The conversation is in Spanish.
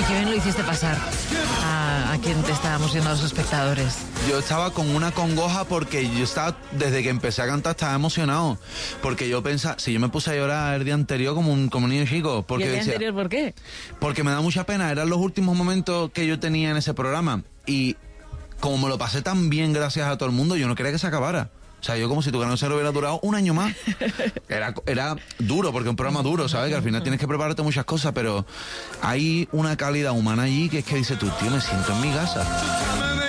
qué bien lo hiciste pasar a quien te estábamos viendo, a los espectadores. Yo estaba con una congoja porque yo estaba, desde que empecé a cantar, estaba emocionado. Porque yo pensaba, si yo me puse a llorar el día anterior como un niño chico. Porque ¿Y el día decía, anterior por qué? porque me da mucha pena, eran los últimos momentos que yo tenía en ese programa. Y como me lo pasé tan bien gracias a todo el mundo, yo no quería que se acabara. O sea, yo como si tu canal se hubiera durado un año más. Era duro, porque es un programa duro, ¿sabes? Que al final tienes que prepararte muchas cosas, pero hay una calidad humana allí que es que dice tú, tío, me siento en mi casa.